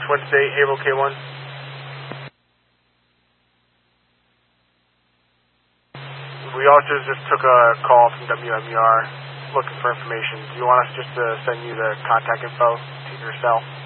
Twin State, Haverhill K1. We also just took a call from WMER looking for information. Do you want us just to send you the contact info to your cell?